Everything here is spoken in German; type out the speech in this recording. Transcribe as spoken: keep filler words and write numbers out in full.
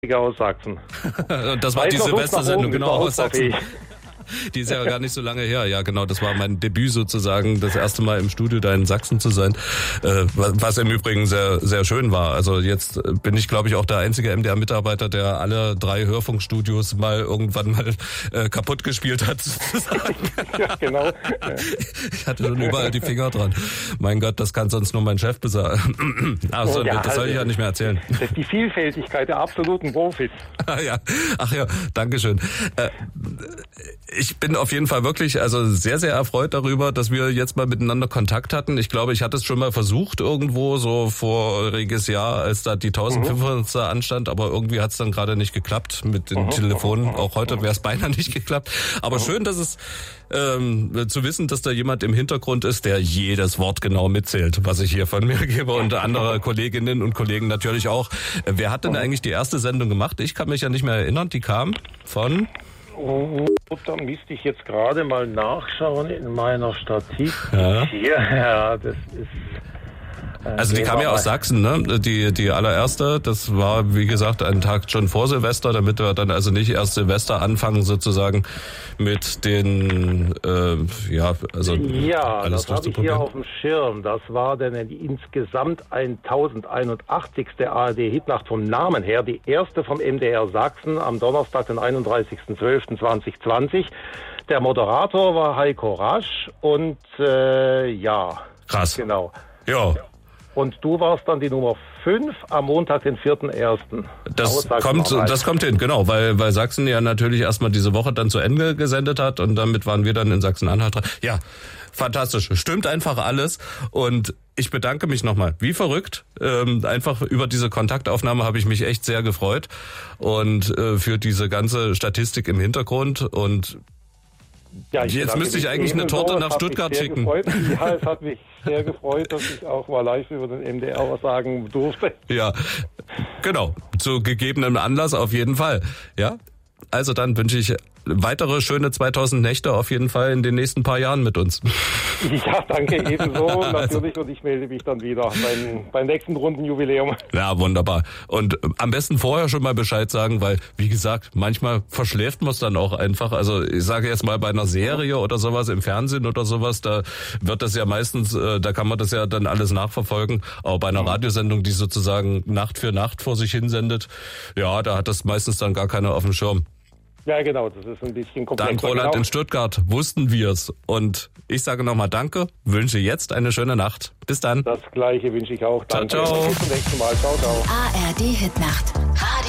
aus Sachsen. Und das war die Silvestersendung, genau, aus Sachsen. Die ist ja gar nicht so lange her. Ja, genau, das war mein Debüt sozusagen, das erste Mal im Studio da in Sachsen zu sein, äh, was im Übrigen sehr sehr schön war. Also jetzt bin ich, glaube ich, auch der einzige M D R-Mitarbeiter, der alle drei Hörfunkstudios mal irgendwann mal äh, kaputt gespielt hat, sozusagen. Ja, genau. Ich hatte schon überall die Finger dran. Mein Gott, das kann sonst nur mein Chef besagen. Also, ja, das soll ich ja nicht mehr erzählen. Das ist die Vielfältigkeit der absoluten Profis. Ah, ja. Ach ja, Dankeschön. Äh, Ich bin auf jeden Fall wirklich also sehr, sehr erfreut darüber, dass wir jetzt mal miteinander Kontakt hatten. Ich glaube, ich hatte es schon mal versucht irgendwo so voriges Jahr, als da die eintausendfünfhundert mhm. anstand, aber irgendwie hat es dann gerade nicht geklappt mit den mhm. Telefonen. Auch heute wäre es beinahe nicht geklappt. Aber mhm. schön, dass es ähm, zu wissen, dass da jemand im Hintergrund ist, der jedes Wort genau mitzählt, was ich hier von mir gebe und andere Kolleginnen und Kollegen natürlich auch. Wer hat denn eigentlich die erste Sendung gemacht? Ich kann mich ja nicht mehr erinnern. Die kam von... Oh, da müsste ich jetzt gerade mal nachschauen in meiner Statistik. Ja, ja das ist... Äh, also die kam ja aus Sachsen, ne? Die die allererste, das war wie gesagt ein Tag schon vor Silvester, damit wir dann also nicht erst Silvester anfangen sozusagen mit den äh, ja also ja, alles das habe ich hier auf dem Schirm. Das war dann die insgesamt tausendeinundachtzigste A R D-Hitnacht vom Namen her, die erste vom M D R Sachsen am Donnerstag, den einunddreißigsten zwölften zweitausendzwanzig. Der Moderator war Heiko Rasch und äh, ja, krass, genau. Ja. Und du warst dann die Nummer fünf am Montag, den vierten ersten. Das kommt, das kommt hin, genau, weil, weil Sachsen ja natürlich erstmal diese Woche dann zu Ende gesendet hat und damit waren wir dann in Sachsen-Anhalt dran. Ja, fantastisch. Stimmt einfach alles und ich bedanke mich nochmal. Wie verrückt. Ähm, einfach über diese Kontaktaufnahme habe ich mich echt sehr gefreut und äh, für diese ganze Statistik im Hintergrund und ja, jetzt müsste ich eigentlich eine Torte nach Stuttgart schicken. Gefreut. Ja, es hat mich sehr gefreut, dass ich auch mal live über den M D R was sagen durfte. Ja, genau. Zu gegebenem Anlass auf jeden Fall. Ja, also dann wünsche ich weitere schöne zweitausend Nächte auf jeden Fall in den nächsten paar Jahren mit uns. Ja, danke ebenso natürlich und ich melde mich dann wieder beim, beim nächsten Rundenjubiläum. Ja, wunderbar. Und am besten vorher schon mal Bescheid sagen, weil, wie gesagt, manchmal verschläft man es dann auch einfach. Also ich sage jetzt mal bei einer Serie oder sowas im Fernsehen oder sowas, da wird das ja meistens, da kann man das ja dann alles nachverfolgen. Aber bei einer Radiosendung, die sozusagen Nacht für Nacht vor sich hinsendet, ja, da hat das meistens dann gar keiner auf dem Schirm. Ja, genau, das ist ein bisschen komplexer. Dank Roland genau. in Stuttgart wussten wir es. Und ich sage nochmal Danke, wünsche jetzt eine schöne Nacht. Bis dann. Das Gleiche wünsche ich auch. Danke. Ciao, ciao. Bis zum nächsten Mal. Ciao, ciao. A R D Hitnacht. Radio